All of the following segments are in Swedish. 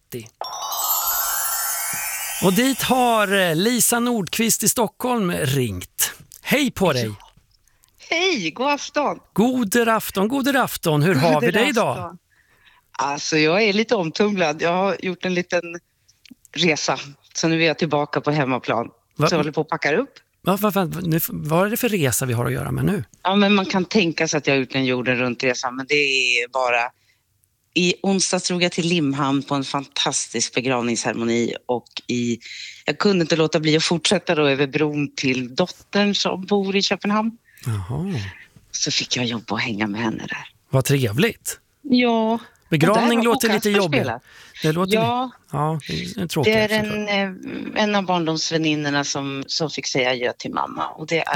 30. Och dit har Lisa Nordqvist i Stockholm ringt. Hej på dig! Hej, god afton! God afton. Hur har vi dig idag? Alltså jag är lite omtumlad. Jag har gjort en liten resa. Så nu är jag tillbaka på hemmaplan. Så jag håller på att packa upp. Vad är det för resa vi har att göra med nu? Ja, men man kan tänka sig att jag har gjort en jorden runt resa. Men det är bara... I onsdag drog jag till Limhamn på en fantastisk begravningsceremoni. Och jag kunde inte låta bli att fortsätta då över bron till dottern som bor i Köpenhamn. Jaha. Så fick jag jobba och hänga med henne där. Vad trevligt. Ja. Begravning låter lite jobbigt. Det låter ja, det är tråkigt. Det är en av barndomsväninnorna som fick säga adjö till mamma. Och det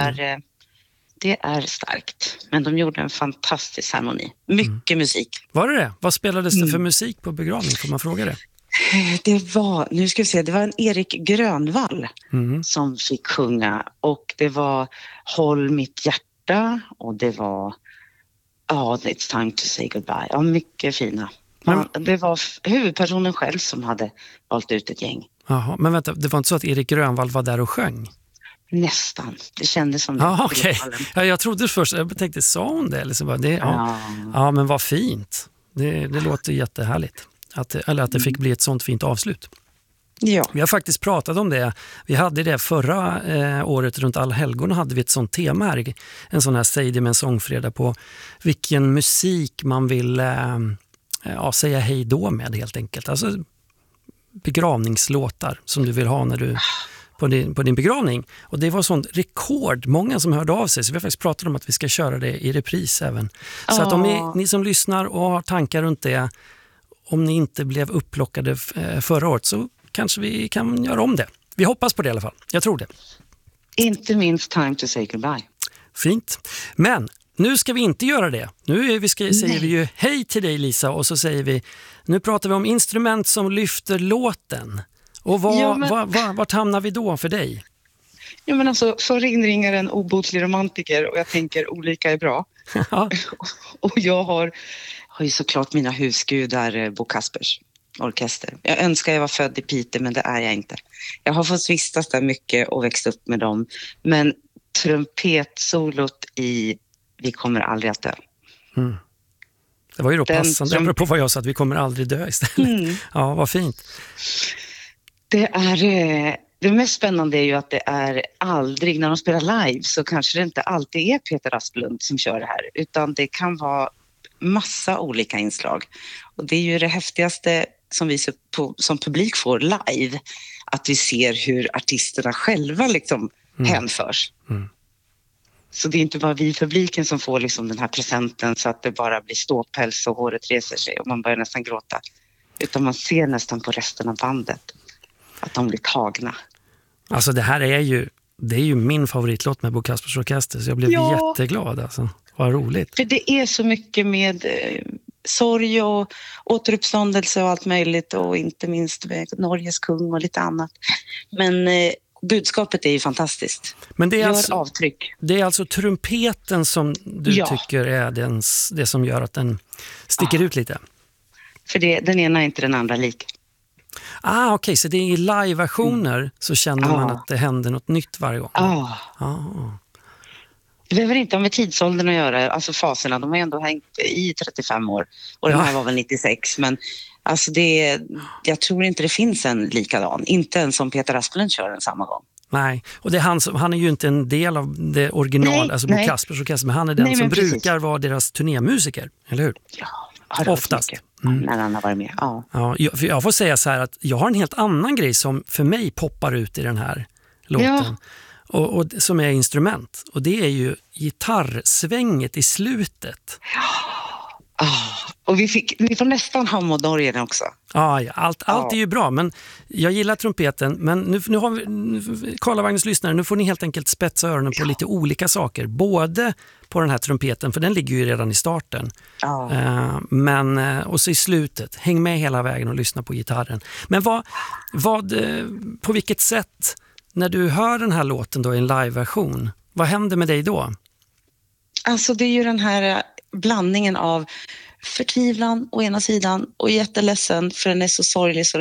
är starkt. Men de gjorde en fantastisk ceremoni. Mycket musik. Var det? Vad spelades det för musik på begravning? Får man fråga det? Det var en Erik Grönvall som fick sjunga. Och det var Håll mitt hjärta. Och det var It's time to say goodbye. Ja, mycket fina. Det var huvudpersonen själv som hade valt ut ett gäng. Jaha, men vänta, det var inte så att Erik Grönvall var där och sjöng? Nästan. Det kändes som det. Ja, okej. Ja, jag trodde först, jag tänkte, sa hon det? Eller så bara, ja, men vad fint. Det låter jättehärligt. Att det fick bli ett sånt fint avslut. Ja. Vi har faktiskt pratat om det. Vi hade det förra året runt Allhelgona hade vi ett sånt tema här. En sån här Säg det med en sångfredag på vilken musik man vill säga hej då med helt enkelt. Alltså begravningslåtar som du vill ha när du på din begravning. Och det var sånt rekord, många som hörde av sig. Så vi har faktiskt pratat om att vi ska köra det i repris även. Så att om ni som lyssnar och har tankar runt det, om ni inte blev upplockade förra året så kanske vi kan göra om det. Vi hoppas på det i alla fall. Jag tror det. Inte minst time to say goodbye. Fint. Men nu ska vi inte göra det. Nu säger vi ju hej till dig Lisa och så säger vi, nu pratar vi om instrument som lyfter låten. Och vart hamnar vi då för dig? Ja, men alltså, förr inringar en obotlig romantiker och jag tänker olika är bra. Och jag har ju såklart mina husgudar Bo Kaspers orkester. Jag önskar jag var född i Piteå, men det är jag inte. Jag har fått vistas där mycket och växt upp med dem. Men trumpetsolot i Vi kommer aldrig att dö. Mm. Det var ju då passande, apropå vad jag sa, att vi kommer aldrig dö istället. Ja, vad fint. Det mest spännande är ju att det är aldrig, när de spelar live så kanske det inte alltid är Peter Asplund som kör det här, utan det kan vara massa olika inslag. Och det är ju det häftigaste som vi som publik får live, att vi ser hur artisterna själva liksom hänförs. Så det är inte bara vi i publiken som får liksom den här presenten så att det bara blir ståpäls och håret reser sig och man börjar nästan gråta. Utan man ser nästan på resten av bandet att de blir tagna. Alltså det här är ju min favoritlåt med Bo Kaspers Orkester, så jag blev jätteglad alltså. Vad roligt. För det är så mycket med sorg och återuppståndelse och allt möjligt, och inte minst med Norges kung och lite annat. Men budskapet är ju fantastiskt. Men det är avtryck. Det är alltså trumpeten som du tycker är det som gör att den sticker ut lite. För den ena är inte den andra lik. Okej, så det är i live-versioner så känner man att det händer något nytt varje gång. Det behöver inte ha med tidsåldern att göra, alltså faserna, de har ändå hängt i 35 år och den här var väl 96, men alltså jag tror inte det finns en likadan, inte en som Peter Asplund kör den samma gång. Nej, och det är han är ju inte en del av det original, alltså Bo Kaspers Orkester, men han är den som brukar vara deras turnémusiker, eller hur? Ja, oftast. När han har varit med, jag får säga så här att jag har en helt annan grej som för mig poppar ut i den här låten. Och som är instrument. Och det är ju gitarrsvänget i slutet. Och vi får nästan Hammondorgen också. Allt är ju bra, men jag gillar trumpeten. Men nu har vi, Karlavagnens lyssnare, nu får ni helt enkelt spetsa öronen på lite olika saker. Både på den här trumpeten, för den ligger ju redan i starten. Men och så i slutet, häng med hela vägen och lyssna på gitarren. Men på vilket sätt, när du hör den här låten då i en live-version, vad händer med dig då? Alltså det är ju den här blandningen av förtvivlan å ena sidan och jätteledsen för den är så sorglig så